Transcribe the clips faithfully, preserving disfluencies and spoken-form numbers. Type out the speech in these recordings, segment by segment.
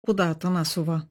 Вода Атанасова.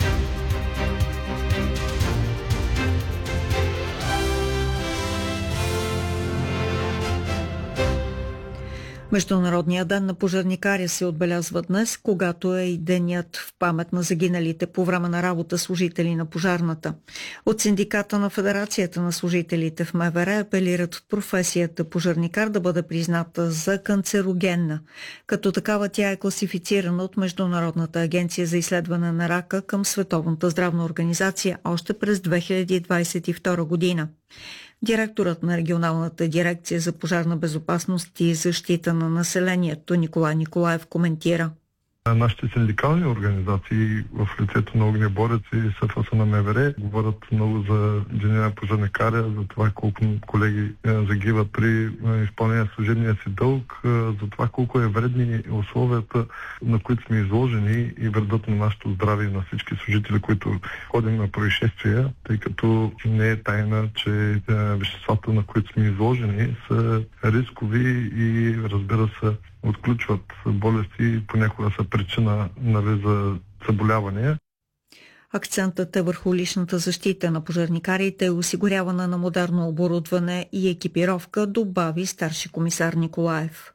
Международният ден на пожарникаря се отбелязва днес, когато е и денят в памет на загиналите по време на работа служители на пожарната. От синдиката на Федерацията на служителите в МВР апелират професията пожарникар да бъде призната за канцерогенна. Като такава тя е класифицирана от Международната агенция за изследване на рака към Световната здравна организация още през две хиляди двадесет и втора година. Директорът на регионалната дирекция за пожарна безопасност и защита на населението Николай Николаев коментира. Нашите синдикални организации в лицето на огнебореци и СФС на МВР говорят много за деня на пожарникаря, за това колко колеги загиват при изпълнение на служебния си дълг, за това колко е вредни условията, на които сме изложени и вредят на нашето здраве и на всички служители, които ходим на происшествия, тъй като не е тайна, че веществата, на които сме изложени, са рискови и, разбира се, отключват болести и понякога са причина, нали, за заболявания. Акцентът е върху личната защита на пожарникарите, осигуряване на модерно оборудване и екипировка, добави старши комисар Николаев.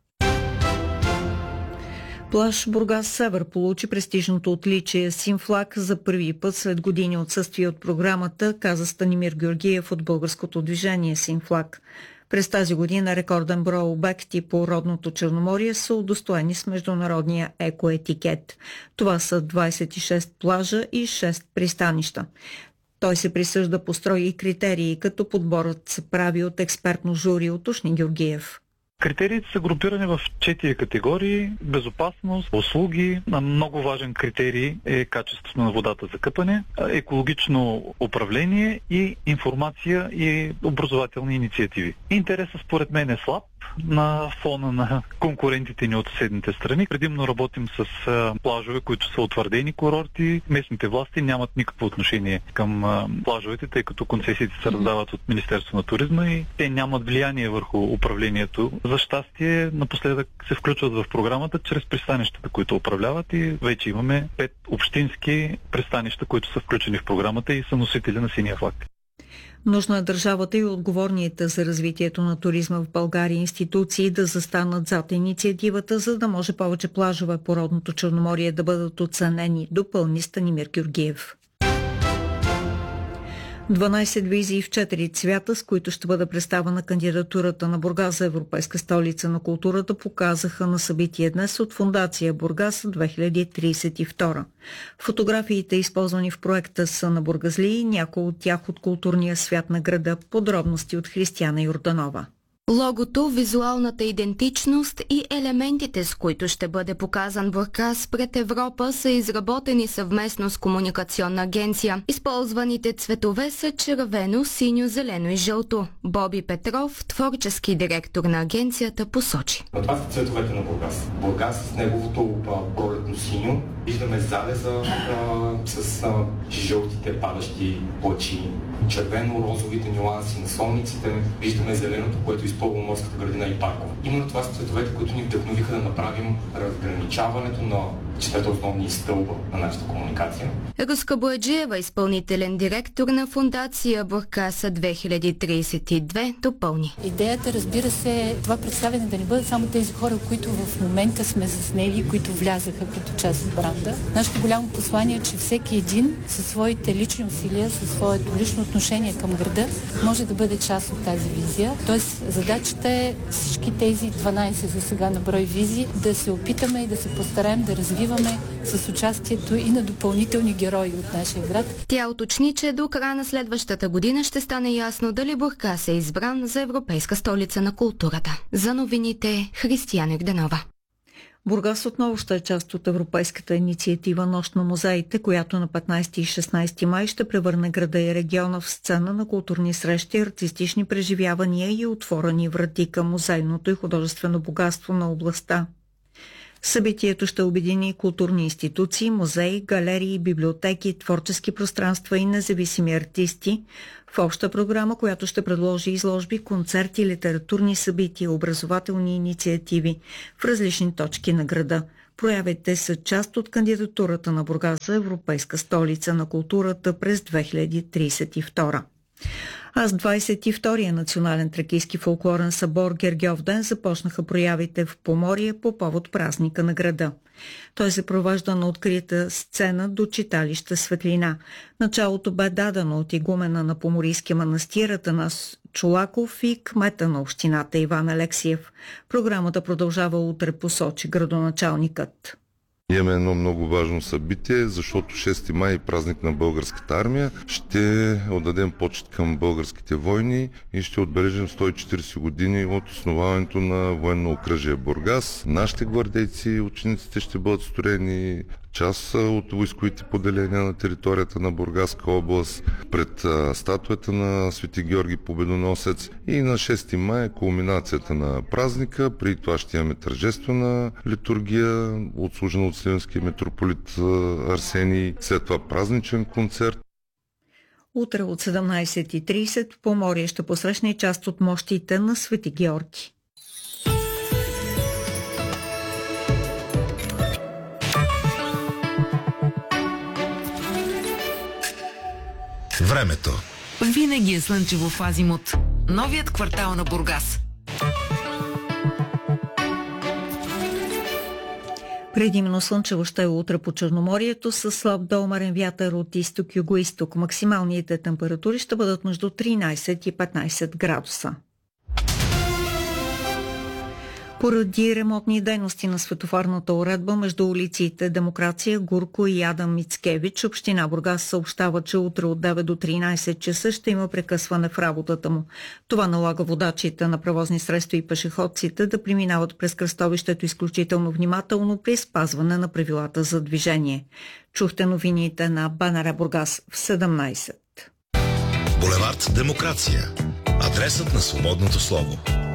Плаж Бургас Север получи престижното отличие Синфлаг за първи път след години отсъствие от програмата, каза Станимир Георгиев от българското движение Синфлаг. През тази година рекорден брой обекти по родното Черноморие са удостоени с международния екоетикет. Това са двадесет и шест плажа и шест пристанища. Той се присъжда по строги критерии, като подборът се прави от експертно жури, уточни Георгиев. Критериите са групирани в четири категории: безопасност, услуги. Много важен критерий е качеството на водата за къпане, екологично управление и информация и образователни инициативи. Интересът според мен е слаб на фона на конкурентите ни от съседните страни. Предимно работим с плажове, които са утвърдени курорти. Местните власти нямат никакво отношение към плажовете, тъй като концесиите се раздават от Министерството на туризма и те нямат влияние върху управлението. За щастие, напоследък се включват в програмата чрез пристанищата, които управляват, и вече имаме пет общински пристанища, които са включени в програмата и са носители на синия флаг. Нужно е държавата и отговорните за развитието на туризма в България институции да застанат зад инициативата, за да може повече плажове по родното Черноморие да бъдат оценени, допълни Станимир Георгиев. дванадесет визии в четири цвята, с които ще бъде представена кандидатурата на Бургас за Европейска столица на културата, показаха на събитие днес от Фондация Бургас две хиляди тридесет и втора. Фотографиите, използвани в проекта, са на бургазлии, някои от тях от културния свят на града. Подробности от Християна Йорданова. Логото, визуалната идентичност и елементите, с които ще бъде показан Бургас пред Европа, са изработени съвместно с комуникационна агенция. Използваните цветове са червено, синьо, зелено и жълто. Боби Петров, творчески директор на агенцията, посочи. Това са цветовете на Бургас. Бургас с неговото пролетно синьо. Виждаме залеза а, с а, жълтите падащи плачи, червено-розовите нюанси на солниците. Виждаме зеленото, което изпълва морската градина и паркове. Именно това са цветовете, които ни вдъхновиха да направим разграничаването на четирите основни стълба на нашата комуникация. Руска Бояджиева, изпълнителен директор на Фондация Бургаса две хиляди тридесет и две, допълни. Идеята, разбира се, е това представяне да не бъдат само тези хора, които в момента сме заснели, които влязаха като част от бранда. Нашето голямо послание е, че всеки един със своите лични усилия, със своето лично отношение към града може да бъде част от тази визия. Тоест, задачата е всички тези дванадесет за сега на брой визии да се опитаме и да се постараем да развиваме с участието и на допълнителни герои от нашия град. Тя уточни, че до края на следващата година ще стане ясно дали Бургас е избран за Европейска столица на културата. За новините, Християна Йорданова. Бургас отново ще е част от европейската инициатива Нощ на музеите, която на петнадесети и шестнадесети май ще превърне града и региона в сцена на културни срещи, артистични преживявания и отворени врати към музейното и художествено богатство на областта. Събитието ще обедини културни институции, музеи, галерии, библиотеки, творчески пространства и независими артисти в обща програма, която ще предложи изложби, концерти, литературни събития, образователни инициативи в различни точки на града. Проявите са част от кандидатурата на Бургас за Европейска столица на културата през две хиляди тридесет и втора. А с двадесет и втория национален тракийски фолклорен събор Гергьов ден започнаха проявите в Поморие по повод празника на града. Той се провежда на открита сцена до читалище Светлина. Началото бе дадено от игумена на Поморийския манастир Атанас Чолаков и кмета на общината Иван Алексиев. Програмата продължава утре, посочи градоначалникът. Имаме едно много важно събитие, защото шести май е празник на българската армия. Ще отдадем почет към българските войни и ще отбележим сто и четиридесет години от основаването на военно окръжие Бургас. Нашите гвардейци и учениците ще бъдат строени, част от войсковите поделения на територията на Бургаска област, пред статуята на Свети Георги Победоносец, и на шести май е кулминацията на празника. При това ще имаме тържествена литургия, отслужена от Сливенския митрополит Арсений, след това празничен концерт. Утре от седемнадесет и тридесет в Поморие ще посрещне част от мощите на Свети Георги. Времето. Винаги е слънчево в Азимут. Новият квартал на Бургас. Предимно слънчево ще е утре по Черноморието с слаб до умерен вятър от изток-югоизток. Максималните температури ще бъдат между тринадесет и петнадесет градуса. Поради ремонтни дейности на светофарната уредба между улиците Демокрация, Гурко и Адам Мицкевич, община Бургас съобщава, че утре от девет до тринадесет часа ще има прекъсване в работата му. Това налага водачите на превозни средства и пешеходците да преминават през кръстовището изключително внимателно при спазване на правилата за движение. Чухте новините на БНР Бургас в седемнадесет. Булевард Демокрация. Адресът на свободното слово.